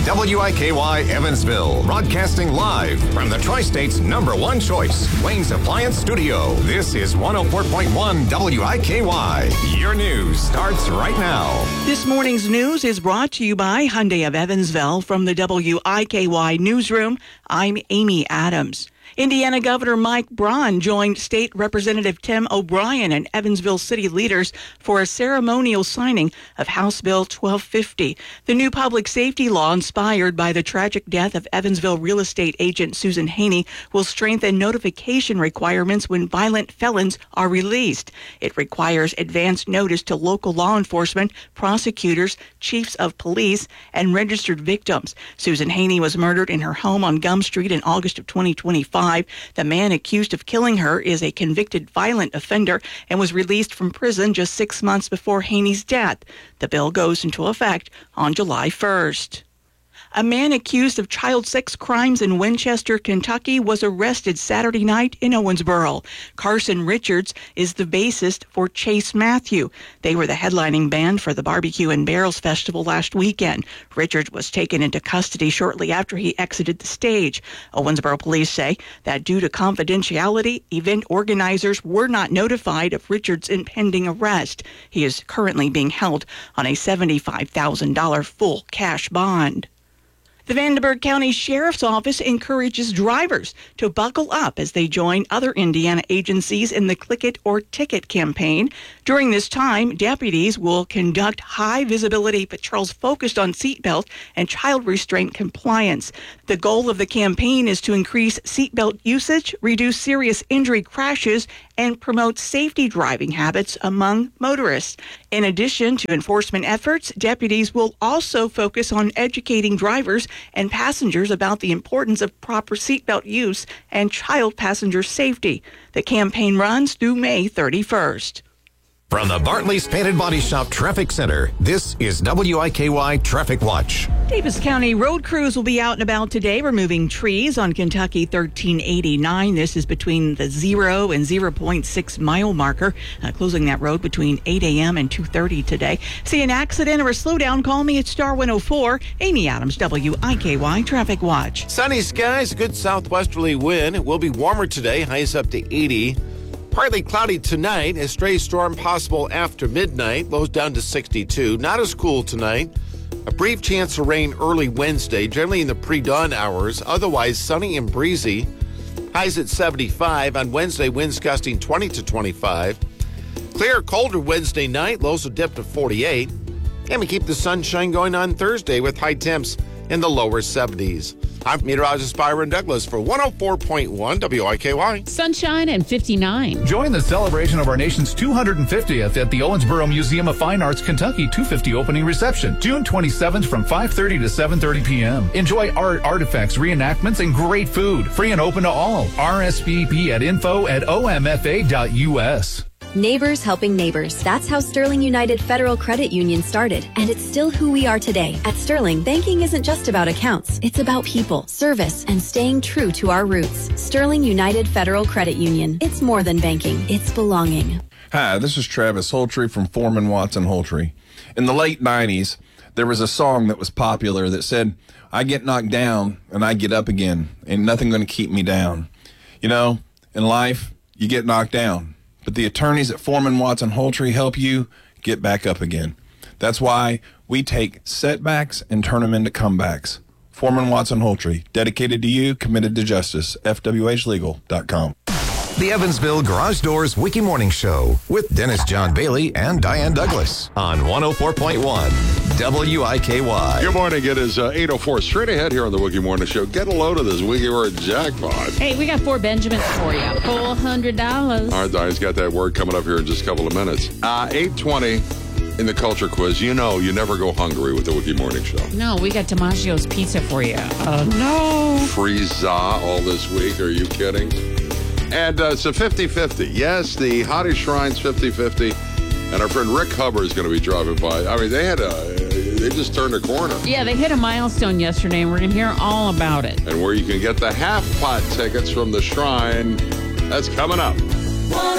WIKY Evansville, broadcasting live from the Tri-State's #1 choice, Wayne's Appliance Studio. This is 104.1 WIKY. Your news starts right now. This morning's news is brought to you by Hyundai of Evansville. From the WIKY newsroom, I'm Amy Adams. Indiana Governor Mike Braun joined State Representative Tim O'Brien and Evansville city leaders for a ceremonial signing of House Bill 1250. The new public safety law, inspired by the tragic death of Evansville real estate agent Susan Haney, will strengthen notification requirements when violent felons are released. It requires advance notice to local law enforcement, prosecutors, chiefs of police, and registered victims. Susan Haney was murdered in her home on Gum Street in August of 2025. The man accused of killing her is a convicted violent offender and was released from prison just 6 months before Haney's death. The bill goes into effect on July 1st. A man accused of child sex crimes in Winchester, Kentucky, was arrested Saturday night in Owensboro. Carson Richards is the bassist for Chase Matthew. They were the headlining band for the Barbecue and Barrels Festival last weekend. Richards was taken into custody shortly after he exited the stage. Owensboro police say that due to confidentiality, event organizers were not notified of Richards' impending arrest. He is currently being held on a $75,000 full cash bond. The Vandenberg County Sheriff's Office encourages drivers to buckle up as they join other Indiana agencies in the Click It or Ticket campaign. During this time, deputies will conduct high-visibility patrols focused on seatbelt and child restraint compliance. The goal of the campaign is to increase seatbelt usage, reduce serious injury crashes, and promote safety driving habits among motorists. In addition to enforcement efforts, deputies will also focus on educating drivers and passengers about the importance of proper seatbelt use and child passenger safety. The campaign runs through May 31st. From the Bartley's Painted Body Shop Traffic Center, this is WIKY Traffic Watch. Davis County road crews will be out and about today removing trees on Kentucky 1389. This is between the 0 and 0.6 mile marker, closing that road between 8 a.m. and 2:30 today. See an accident or a slowdown, call me at Star 104. Amy Adams, WIKY Traffic Watch. Sunny skies, a good southwesterly wind. It will be warmer today, highs up to 80. Partly cloudy tonight, a stray storm possible after midnight, lows down to 62. Not as cool tonight. A brief chance of rain early Wednesday, generally in the pre-dawn hours. Otherwise, sunny and breezy. Highs at 75. On Wednesday, winds gusting 20 to 25. Clear, colder Wednesday night, lows will dip to 48. And we keep the sunshine going on Thursday with high temps in the lower 70s. I'm meteorologist Byron Douglas for 104.1 WIKY. Sunshine and 59. Join the celebration of our nation's 250th at the Owensboro Museum of Fine Arts Kentucky 250 opening reception, June 27th from 5:30 to 7:30 p.m. Enjoy art, artifacts, reenactments, and great food. Free and open to all. RSVP at info@omfa.us. Neighbors helping neighbors. That's how Sterling United Federal Credit Union started, and it's still who we are today. At Sterling, banking isn't just about accounts. It's about people, service, and staying true to our roots. Sterling United Federal Credit Union. It's more than banking. It's belonging. Hi, this is Travis Holtree from Foreman Watson Holtree. In the late 90s, there was a song that was popular that said, I get knocked down and I get up again. Ain't nothing going to keep me down. You know, in life, you get knocked down. But the attorneys at Foreman Watson Holtree help you get back up again. That's why we take setbacks and turn them into comebacks. Foreman Watson Holtree, dedicated to you, committed to justice. FWHlegal.com. The Evansville Garage Doors Wiki Morning Show with Dennis John Bailey and Diane Douglas on 104.1 WIKY. Good morning. It is 8:04. Straight ahead here on the Wiki Morning Show. Get a load of this Wiki Word jackpot. Hey, we got 4 Benjamins for you. $400. All right, Diane's got that word coming up here in just a couple of minutes. 8:20 in the culture quiz. You know you never go hungry with the Wiki Morning Show. No, we got DiMaggio's pizza for you. Oh, no. Free za all this week. Are you kidding? And it's a 50-50. Yes, the Hottie Shrines 50-50. And our friend Rick Hubbard is going to be driving by. I mean, they just turned a corner. Yeah, they hit a milestone yesterday, and we're going to hear all about it. And where you can get the half pot tickets from the Shrine, that's coming up.